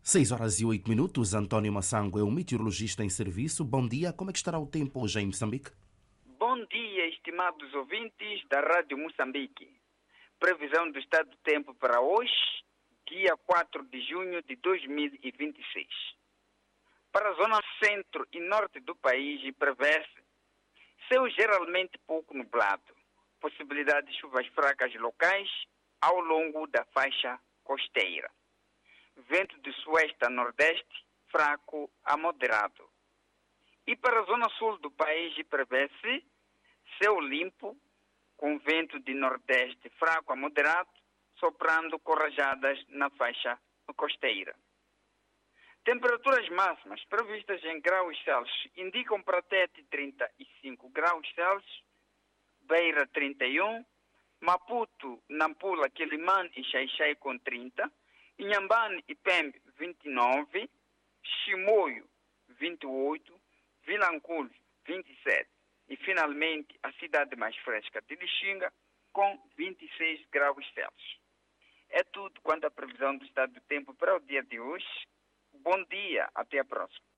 6 horas e 8 minutos. António Massango é um meteorologista em serviço. Bom dia, como é que estará o tempo hoje em Moçambique? Bom dia, estimados ouvintes da Rádio Moçambique. Previsão do estado do tempo para hoje, dia 4 de junho de 2026. Para a zona centro e norte do país, prevê-se céu geralmente pouco nublado, possibilidade de chuvas fracas locais ao longo da faixa costeira. Vento de sueste a nordeste, fraco a moderado. E para a zona sul do país, prevê-se céu limpo, com vento de nordeste fraco a moderado, soprando com rajadas na faixa costeira. Temperaturas máximas previstas em graus Celsius indicam para Tete 35 graus Celsius, Beira 31, Maputo, Nampula, Quelimane e Xai-Xai com 30, Inhambane e Pembe 29, Chimoio 28, Vilanculo 27 e finalmente a cidade mais fresca de Lixinga com 26 graus Celsius. É tudo quanto à previsão do estado do tempo para o dia de hoje. Bom dia, até a próxima.